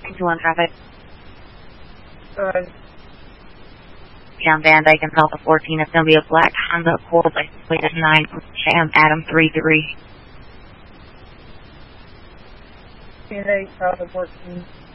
2-1 traffic. Good. Down Van Dyke and south of 14, it's going to be a black Honda Accord license plate is 9 from Sham Adam 33. Van Dyke south of 14.